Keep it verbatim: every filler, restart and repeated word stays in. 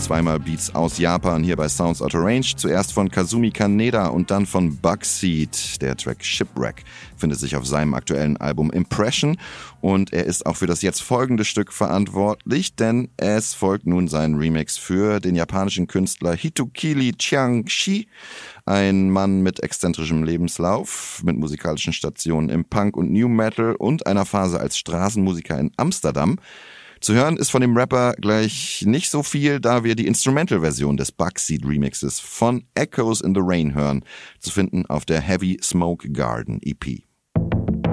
zweimal Beats aus Japan hier bei Sounds Out of Range. Zuerst von Kazumi Kaneda und dann von Bugseed. Der Track Shipwreck findet sich auf seinem aktuellen Album Impression. Und er ist auch für das jetzt folgende Stück verantwortlich, denn es folgt nun sein Remix für den japanischen Künstler Hitokili Chiang-shi. Ein Mann mit exzentrischem Lebenslauf, mit musikalischen Stationen im Punk und New Metal und einer Phase als Straßenmusiker in Amsterdam. Zu hören ist von dem Rapper gleich nicht so viel, da wir die Instrumental-Version des Bugseed Remixes von Echoes in the Rain hören, zu finden auf der Heavy Smoke Garden E P.